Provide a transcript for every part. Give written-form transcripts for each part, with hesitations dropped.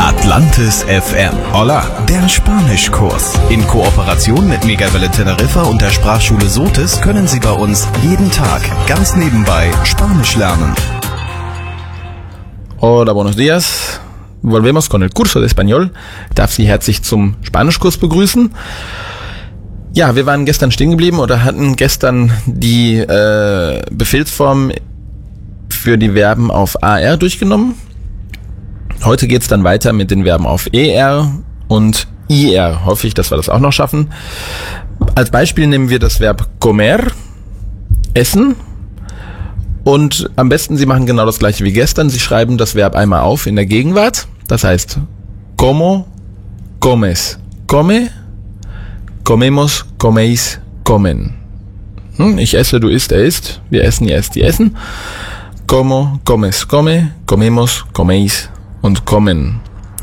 Atlantis FM. Hola, der Spanischkurs. In Kooperation mit Megawelle Teneriffa und der Sprachschule Sotis können Sie bei uns jeden Tag ganz nebenbei Spanisch lernen. Hola, buenos días. Volvemos con el curso de español. Darf Sie herzlich zum Spanischkurs begrüßen. Ja, wir waren gestern stehen geblieben oder hatten gestern die Befehlsform für die Verben auf AR durchgenommen. Heute geht's dann weiter mit den Verben auf ER und IR. Hoffe ich, dass wir das auch noch schaffen. Als Beispiel nehmen wir das Verb comer, essen. Und am besten, Sie machen genau das gleiche wie gestern. Sie schreiben das Verb einmal auf in der Gegenwart. Das heißt, como, comes, come, comemos, comeis, comen. Ich esse, du isst, er isst. Wir essen, ihr esst, die essen. Como, comes, come, comemos, comeis und kommen.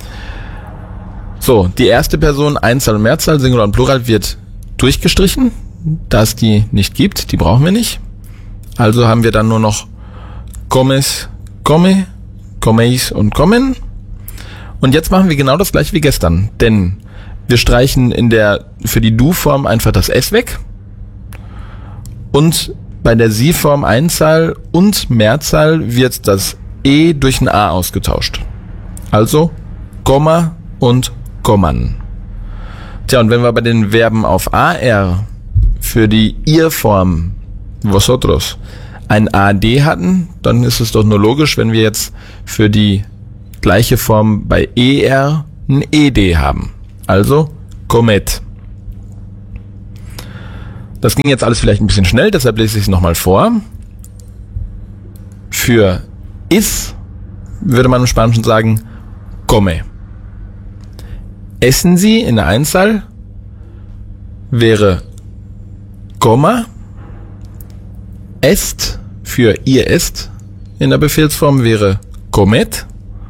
So, die erste Person, Einzahl und Mehrzahl, Singular und Plural, wird durchgestrichen, da es die nicht gibt, die brauchen wir nicht. Also haben wir dann nur noch comes, come, comeis und kommen. Und jetzt machen wir genau das gleiche wie gestern, denn wir streichen für die Du-Form einfach das S weg und bei der Sie-Form Einzahl und Mehrzahl wird das E durch ein A ausgetauscht. Also Komma und Komman. Tja, und wenn wir bei den Verben auf AR für die Ihr-Form vosotros ein AD hatten, dann ist es doch nur logisch, wenn wir jetzt für die gleiche Form bei ER ein ED haben. Also comet. Das ging jetzt alles vielleicht ein bisschen schnell, deshalb lese ich es nochmal vor. Für is würde man im Spanischen sagen come. Essen Sie in der Einzahl wäre coma. Esst für ihr esst in der Befehlsform wäre comet.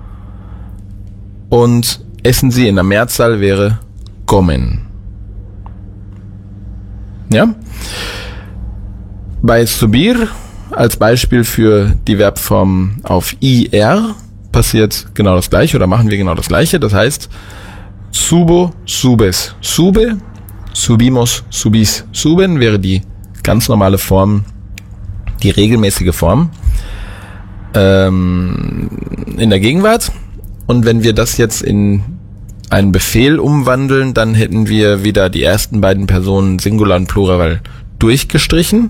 Und essen Sie in der Mehrzahl wäre comen. Ja? Bei subir als Beispiel für die Verbform auf IR passiert genau das Gleiche oder machen wir genau das Gleiche. Das heißt, subo, subes, sube, subimos, subis, suben wäre die ganz normale Form, die regelmäßige Form in der Gegenwart. Und wenn wir das jetzt in einen Befehl umwandeln, dann hätten wir wieder die ersten beiden Personen Singular und Plural durchgestrichen.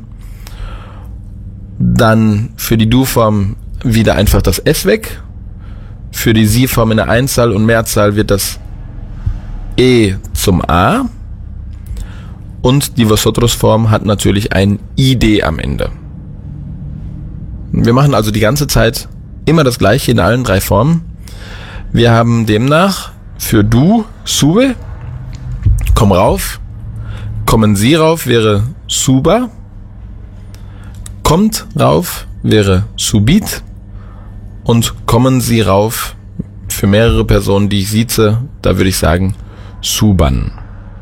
Dann für die Du-Form wieder einfach das S weg. Für die Sie-Form in der Einzahl und Mehrzahl wird das E zum A. Und die Vosotros-Form hat natürlich ein ID am Ende. Wir machen also die ganze Zeit immer das Gleiche in allen drei Formen. Wir haben demnach für du, sube, komm rauf, kommen Sie rauf wäre suba, kommt rauf wäre subit und kommen Sie rauf für mehrere Personen, die ich sieze, da würde ich sagen suban.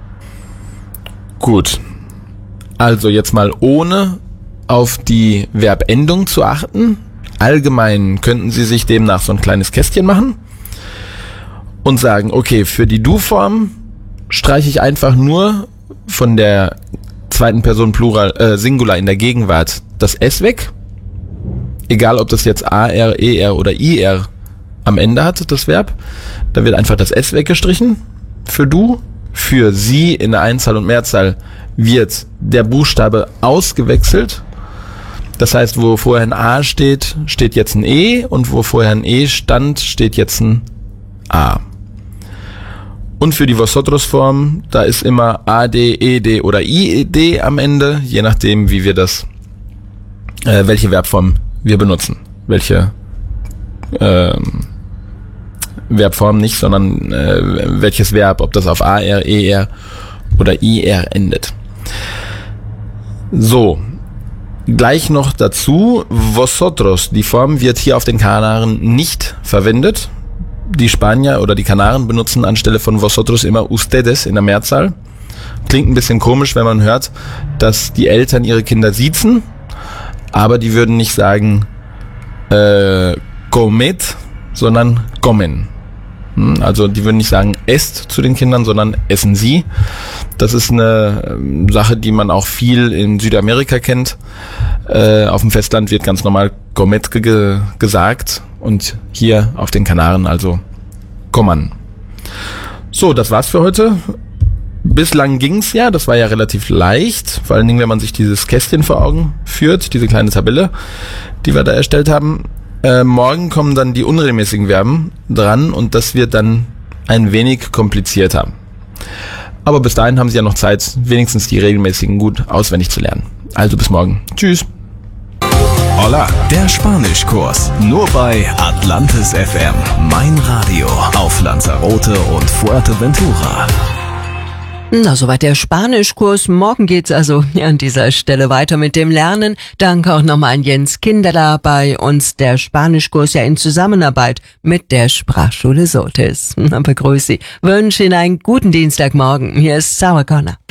Gut, also jetzt mal ohne auf die Verbendung zu achten. Allgemein könnten Sie sich demnach so ein kleines Kästchen machen und sagen, okay, für die Du-Form streiche ich einfach nur von der zweiten Person Plural, Singular in der Gegenwart das S weg. Egal, ob das jetzt AR, ER oder IR am Ende hat, das Verb. Da wird einfach das S weggestrichen für Du. Für Sie in der Einzahl und Mehrzahl wird der Buchstabe ausgewechselt. Das heißt, wo vorher ein A steht, steht jetzt ein E und wo vorher ein E stand, steht jetzt ein A. Und für die Vosotros-Form, da ist immer AD, ED oder IED am Ende, je nachdem, wie wir das, welche Verbform wir benutzen. Welche Verbform nicht, sondern welches Verb, ob das auf AR, ER oder IR endet. So, gleich noch dazu, vosotros, die Form wird hier auf den Kanaren nicht verwendet. Die Spanier oder die Kanaren benutzen anstelle von vosotros immer ustedes in der Mehrzahl. Klingt ein bisschen komisch, wenn man hört, dass die Eltern ihre Kinder siezen, aber die würden nicht sagen comet, sondern comen. Also die würden nicht sagen, esst zu den Kindern, sondern essen sie. Das ist eine Sache, die man auch viel in Südamerika kennt. Auf dem Festland wird ganz normal Cometke gesagt und hier auf den Kanaren also Coman. So, das war's für heute. Bislang ging's ja, das war ja relativ leicht, vor allen Dingen, wenn man sich dieses Kästchen vor Augen führt, diese kleine Tabelle, die wir da erstellt haben. Morgen kommen dann die unregelmäßigen Verben dran und das wird dann ein wenig komplizierter. Aber bis dahin haben Sie ja noch Zeit, wenigstens die regelmäßigen gut auswendig zu lernen. Also bis morgen. Tschüss. Hola, der Spanischkurs. Nur bei Atlantis FM. Mein Radio auf Lanzarote und Fuerteventura. Na, soweit der Spanischkurs. Morgen geht's also an dieser Stelle weiter mit dem Lernen. Danke auch nochmal an Jens Kinderler bei uns. Der Spanischkurs ja in Zusammenarbeit mit der Sprachschule Sotis. Begrüße Sie. Wünsche Ihnen einen guten Dienstagmorgen. Hier ist Sarah Connor.